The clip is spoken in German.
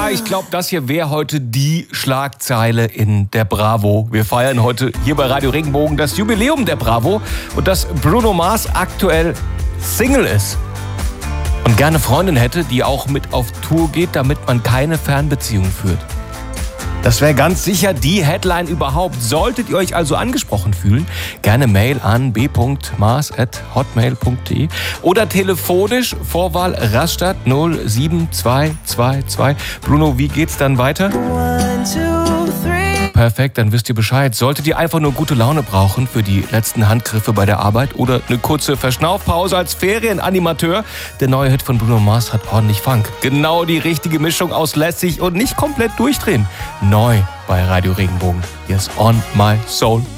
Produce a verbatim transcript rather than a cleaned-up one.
Ja, ich glaube, das hier wäre heute die Schlagzeile in der Bravo. Wir feiern heute hier bei Radio Regenbogen das Jubiläum der Bravo und dass Bruno Mars aktuell Single ist und gerne Freundin hätte, die auch mit auf Tour geht, damit man keine Fernbeziehung führt. Das wäre ganz sicher die Headline überhaupt. Solltet ihr euch also angesprochen fühlen, gerne Mail an b punkt mars at hotmail punkt de oder telefonisch Vorwahl Rastatt null sieben zwei zwei zwei. Bruno, wie geht's dann weiter? One, two, three. Perfekt, dann wisst ihr Bescheid. Solltet ihr einfach nur gute Laune brauchen für die letzten Handgriffe bei der Arbeit oder eine kurze Verschnaufpause als Ferienanimateur, der neue Hit von Bruno Mars hat ordentlich Funk. Genau die richtige Mischung aus lässig und nicht komplett durchdrehen. Neu bei Radio Regenbogen. Hier ist On My Soul.